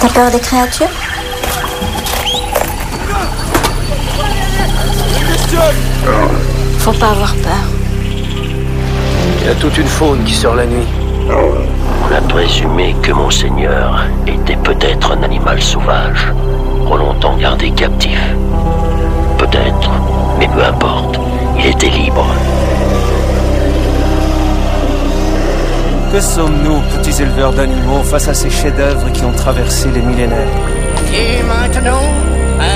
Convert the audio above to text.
T'as peur des créatures? Faut pas avoir peur. Il y a toute une faune qui sort la nuit. On a présumé que Monseigneur était peut-être un animal sauvage, trop longtemps gardé captif. Peut-être, mais peu importe, il était libre. Que sommes-nous, petits éleveurs d'animaux, face à ces chefs-d'œuvre qui ont traversé les millénaires? Et maintenant,